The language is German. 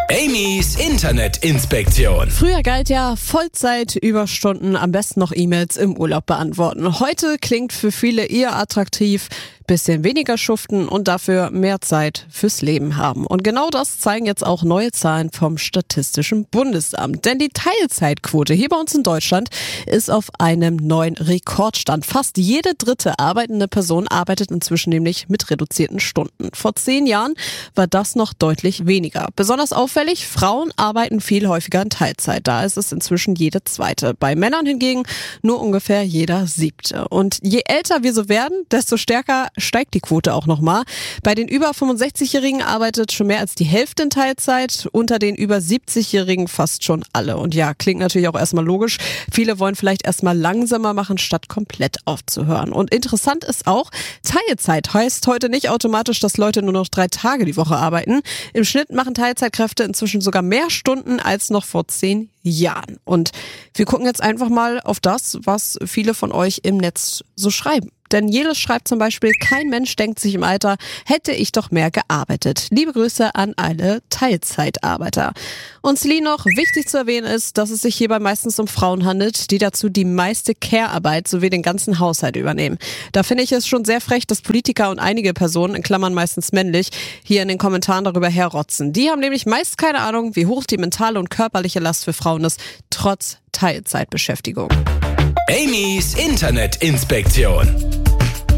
Amy's Internetinspektion. Früher galt ja Vollzeit, Überstunden, am besten noch E-Mails im Urlaub beantworten. Heute klingt für viele eher attraktiv, bisschen weniger schuften und dafür mehr Zeit fürs Leben haben. Und genau das zeigen jetzt auch neue Zahlen vom Statistischen Bundesamt. Denn die Teilzeitquote hier bei uns in Deutschland ist auf einem neuen Rekordstand. Fast jede dritte arbeitende Person arbeitet inzwischen nämlich mit reduzierten Stunden. Vor 10 Jahren war das noch deutlich weniger. Besonders auffällig, Frauen arbeiten viel häufiger in Teilzeit. Da ist es inzwischen jede zweite. Bei Männern hingegen nur ungefähr jeder siebte. Und je älter wir so werden, desto stärker steigt die Quote auch nochmal. Bei den über 65-Jährigen arbeitet schon mehr als die Hälfte in Teilzeit, unter den über 70-Jährigen fast schon alle. Und ja, klingt natürlich auch erstmal logisch. Viele wollen vielleicht erstmal langsamer machen, statt komplett aufzuhören. Und interessant ist auch, Teilzeit heißt heute nicht automatisch, dass Leute nur noch 3 Tage die Woche arbeiten. Im Schnitt machen Teilzeitkräfte inzwischen sogar mehr Stunden als noch vor 10 Jahren. Und wir gucken jetzt einfach mal auf das, was viele von euch im Netz so schreiben. Denn Jelis schreibt zum Beispiel, kein Mensch denkt sich im Alter, hätte ich doch mehr gearbeitet. Liebe Grüße an alle Teilzeitarbeiter. Und Celine noch, wichtig zu erwähnen ist, dass es sich hierbei meistens um Frauen handelt, die dazu die meiste Care-Arbeit sowie den ganzen Haushalt übernehmen. Da finde ich es schon sehr frech, dass Politiker und einige Personen, in Klammern meistens männlich, hier in den Kommentaren darüber herrotzen. Die haben nämlich meist keine Ahnung, wie hoch die mentale und körperliche Last für Frauen ist, trotz Teilzeitbeschäftigung. Amy's Internetinspektion.